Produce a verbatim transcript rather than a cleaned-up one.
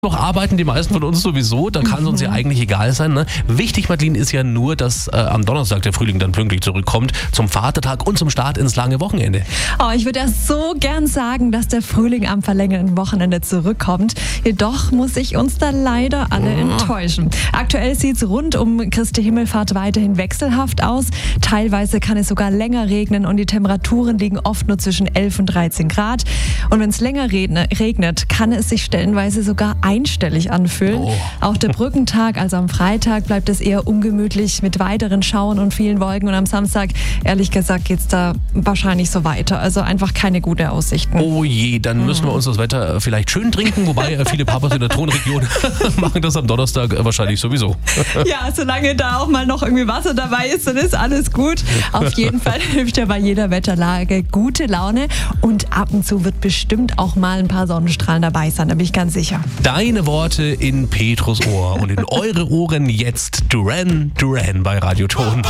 noch arbeiten die meisten von uns sowieso, da kann es uns ja eigentlich egal sein. Ne? Wichtig, Madeleine, ist ja nur, dass äh, am Donnerstag der Frühling dann pünktlich zurückkommt, zum Vatertag und zum Start ins lange Wochenende. Oh, ich würde ja so gern sagen, dass der Frühling am verlängerten Wochenende zurückkommt. Jedoch muss ich uns da leider alle oh. enttäuschen. Aktuell sieht es rund um Christi Himmelfahrt weiterhin wechselhaft aus. Teilweise kann es sogar länger regnen und die Temperaturen liegen oft nur zwischen elf und dreizehn Grad. Und wenn es länger regnet, kann es sich stellenweise sogar einstellig anfühlen. Oh. Auch der Brückentag, also am Freitag, bleibt es eher ungemütlich mit weiteren Schauern und vielen Wolken. Und am Samstag, ehrlich gesagt, geht es da wahrscheinlich so weiter. Also einfach keine gute Aussichten. Oh je, dann müssen wir uns das Wetter vielleicht schön trinken, wobei viele Papas in der Tonregion machen das am Donnerstag wahrscheinlich sowieso. Ja, solange da auch mal noch irgendwie Wasser dabei ist, dann ist alles gut. Auf jeden Fall hilft ja bei jeder Wetterlage gute Laune und ab und zu wird bestimmt auch mal ein paar Sonnenstrahlen dabei sein, da bin ich ganz sicher. Deine Worte in Petrus Ohr und in eure Ohren jetzt Duran Duran bei Radio Ton.